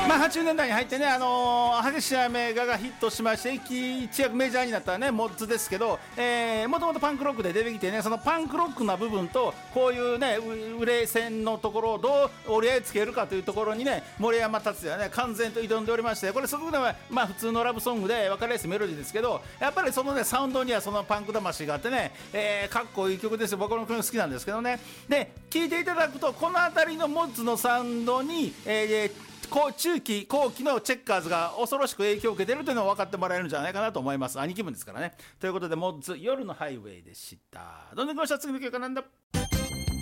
まあ、80年代に入ってね、激しい雨がヒットしまして一躍メジャーになったねモッズですけど、もともとパンクロックで出てきてね、そのパンクロックな部分とこういうね売れ線のところをどう折り合いつけるかというところにね、森山達也はね完全と挑んでおりまして、これそこではまあ普通のラブソングで分かりやすいメロディーですけど、やっぱりそのねサウンドにはそのパンク魂があってね、かっこいい曲ですよ。僕の曲好きなんですけどね。で聴いていただくとこの辺りのモッズのサウンドに、中期後期のチェッカーズが恐ろしく影響を受けているというのを分かってもらえるんじゃないかなと思います。兄貴分ですからね。ということでモッズ夜のハイウェイでした。どんどんいきましょう。次の曲はなんだ。